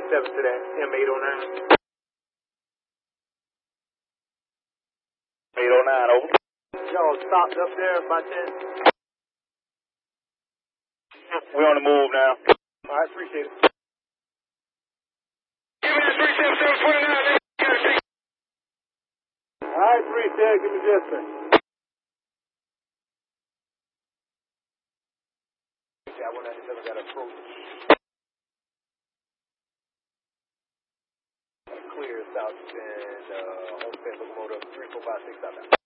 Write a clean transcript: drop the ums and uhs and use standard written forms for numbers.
7 to that M809. 809, over. Y'all stopped up there by 10. We're on the move now. All right, appreciate it. Give me that 37729. All right, 310, give me this thing. Yeah, 197 got approach. Clear south and Homestead locomotive 3456 out there.